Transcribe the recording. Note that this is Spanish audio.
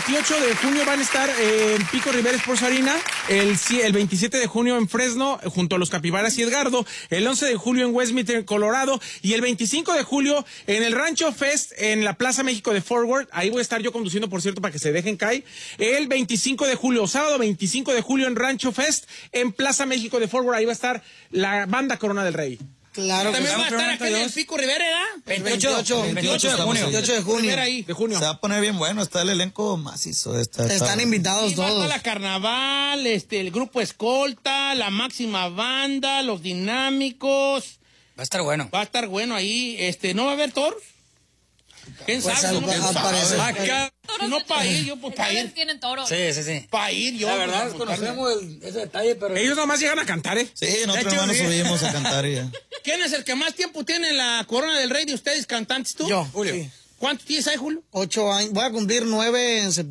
28 de junio van a estar en Pico Rivera Sports Arena, el 27 de junio en Fresno, junto a los Capibaras y Edgardo, el 11 de julio en Westminster, Colorado, y el 25 de julio en el Rancho Fest en la Plaza México de Fort Worth. Ahí voy a estar yo conduciendo, por cierto, para que se dejen caer. El 25 de julio, sábado 25 de julio en Rancho Fest en Plaza México de Fort Worth. Ahí va a estar la banda Corona del Rey. Claro. También va a estar aquí en el Pico Rivera, ¿verdad? 28 de junio. 28 de junio. Ahí, de junio. Se va a poner bien bueno, está el elenco macizo. Están invitados Sí, va a todos. estar la Carnaval, el grupo Escolta, la Máxima Banda, los Dinámicos. Va a estar bueno. Va a estar bueno ahí. ¿No va a haber toros? ¿Quién Pues sabe? al parecer. Si no para ir, yo pues para ir. Tienen toros. Sí. Para ir yo. La verdad, desconocemos ese detalle, pero... Ellos nomás llegan a cantar, ¿eh? Sí, nosotros nomás nos subimos a cantar y ya. ¿Quién es el que más tiempo tiene en la Corona del Rey de ustedes cantantes, tú? Yo. Julio. Sí. ¿Cuántos tienes ahí, Julio? 8 años. Voy a cumplir 9 en septiembre.